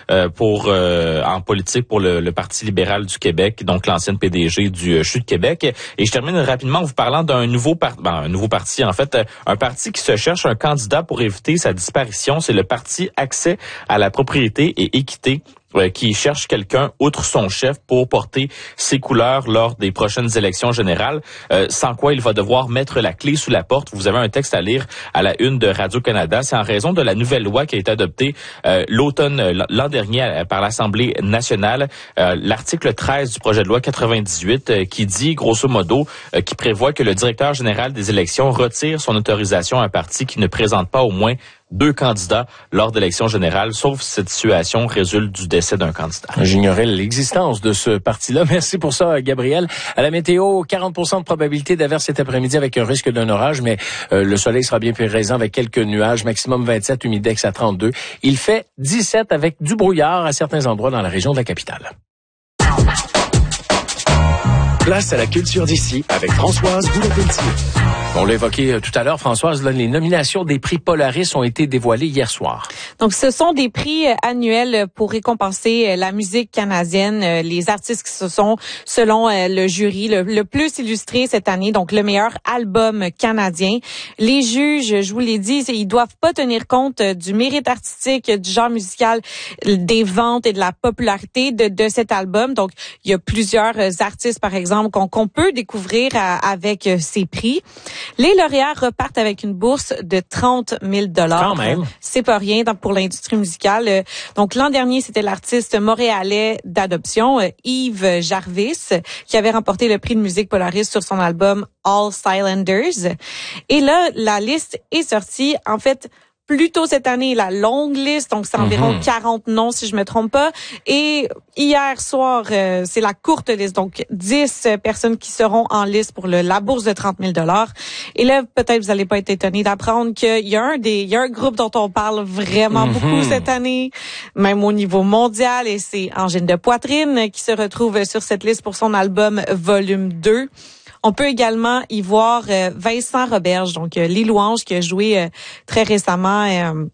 en politique pour le Parti libéral du Québec, donc l'ancienne PDG du CHU de Québec. Et je termine rapidement en vous parlant d'un nouveau parti, en fait, un parti qui se cherche un candidat pour éviter sa disparition. C'est le Parti Accès à la propriété et équité, qui cherche quelqu'un outre son chef pour porter ses couleurs lors des prochaines élections générales, sans quoi il va devoir mettre la clé sous la porte. Vous avez un texte à lire à la une de Radio-Canada. C'est en raison de la nouvelle loi qui a été adoptée l'an dernier par l'Assemblée nationale, l'article 13 du projet de loi 98 qui dit, grosso modo, qui prévoit que le directeur général des élections retire son autorisation à un parti qui ne présente pas au moins 2 candidats lors d'élections générales, sauf si cette situation résulte du décès d'un candidat. J'ignorais l'existence de ce parti-là. Merci pour ça, Gabriel. À la météo, 40% de probabilité d'averse cet après-midi avec un risque d'un orage, mais le soleil sera bien présent avec quelques nuages, maximum 27, humidex à 32. Il fait 17 avec du brouillard à certains endroits dans la région de la capitale. Place à la culture d'ici avec Françoise Boulay-Pelletier. On l'a évoqué tout à l'heure, Françoise, là, les nominations des prix Polaris ont été dévoilées hier soir. Donc, ce sont des prix annuels pour récompenser la musique canadienne, les artistes qui se sont, selon le jury, le plus illustrés cette année, donc le meilleur album canadien. Les juges, je vous l'ai dit, ils doivent pas tenir compte du mérite artistique, du genre musical, des ventes et de la popularité de cet album. Donc, il y a plusieurs artistes, par exemple, qu'on peut découvrir avec ces prix. Les lauréats repartent avec une bourse de 30 000 $. Quand même. C'est pas rien pour l'industrie musicale. Donc, l'an dernier, c'était l'artiste montréalais d'adoption, Yves Jarvis, qui avait remporté le prix de musique Polaris sur son album All Silencers. Et là, la liste est sortie. En fait, plus tôt cette année, la longue liste, donc c'est environ 40 noms si je me trompe pas. Et hier soir, c'est la courte liste, donc 10 personnes qui seront en liste pour la bourse de 30 000 $. Et là, peut-être vous allez pas être étonnés d'apprendre qu'il y a un groupe dont on parle vraiment beaucoup cette année, même au niveau mondial, et c'est Angine de Poitrine qui se retrouve sur cette liste pour son album Volume 2. On peut également y voir Vincent Roberge, donc Les Louanges, qui a joué très récemment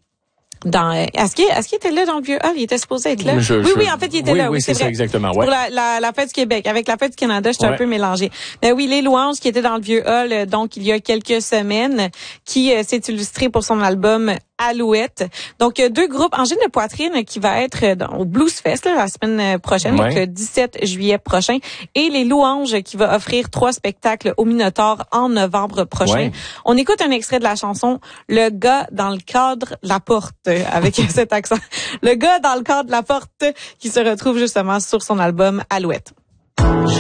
dans. Est-ce qu'il était là dans le vieux hall? Il était supposé être là. Oui, en fait, il était là. Oui, c'est ça, exactement. Ouais. Pour la fête du Québec. Avec la fête du Canada, j'étais un peu mélangée. Mais oui, Les Louanges, qui était dans le vieux hall, donc il y a quelques semaines, qui s'est illustré pour son album Alouette. Donc, 2 groupes. Angine de Poitrine qui va être au Blues Fest la semaine prochaine, donc le 17 juillet prochain. Et Les Louanges qui va offrir 3 spectacles au Minotaure en novembre prochain. Ouais. On écoute un extrait de la chanson « Le gars dans le cadre de la porte » avec cet accent. Le gars dans le cadre de la porte qui se retrouve justement sur son album Alouette.